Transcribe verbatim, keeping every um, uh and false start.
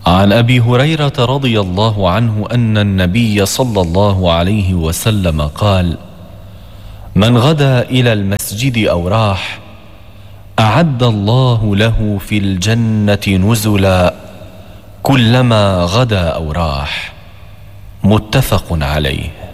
عن أبي هريرة رضي الله عنه أن النبي صلى الله عليه وسلم قال: من غدا إلى المسجد أو راح أعد الله له في الجنة نزلا كلما غدا أو راح. متفق عليه.